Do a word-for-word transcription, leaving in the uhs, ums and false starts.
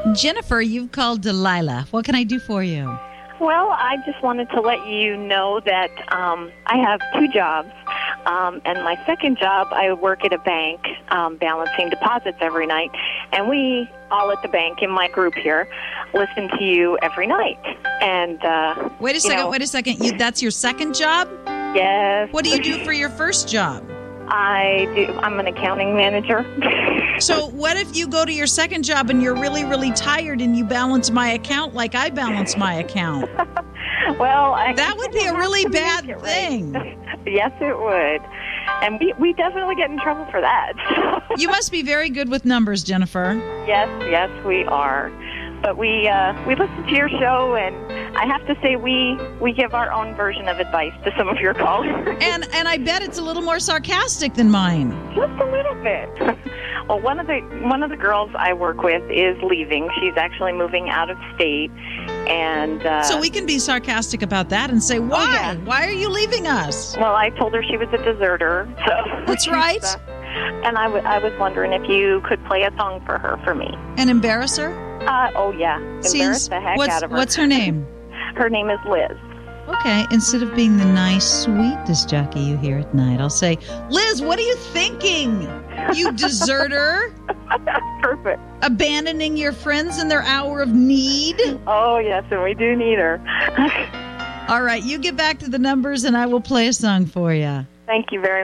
Jennifer, you've called Delilah. What can I do for you? Well, I just wanted to let you know that um, I have two jobs. Um, and my second job, I work at a bank um, balancing deposits every night. And we, all at the bank in my group here, listen to you every night. And uh, Wait a second, know, wait a second. You, that's your second job? Yes. What do you do for your first job? I do. I'm an accounting manager. So what if you go to your second job and you're really, really tired and you balance my account like I balance my account? Well, I that would be a really bad right. thing. Yes, it would. And we, we definitely get in trouble for that. You must be very good with numbers, Jennifer. Yes, yes, we are. But we uh, we listen to your show, and I have to say we, we give our own version of advice to some of your callers. And and I bet it's a little more sarcastic than mine. Just a little bit. Well, one of the one of the girls I work with is leaving. She's actually moving out of state, and uh, so we can be sarcastic about that and say, why? Oh, yeah. Why are you leaving us? Well, I told her she was a deserter. So that's right. Uh, and I, w- I was wondering if you could play a song for her for me. And embarrass her? Uh, oh, yeah. Embarrass Seems, the heck what's, out of her. What's her name? Her name is Liz. Okay, instead of being the nice, sweet disc jockey you hear at night, I'll say, Liz, what are you thinking? You deserter? Perfect. Abandoning your friends in their hour of need? Oh, yes, and we do need her. All right, you get back to the numbers and I will play a song for you. Thank you very much.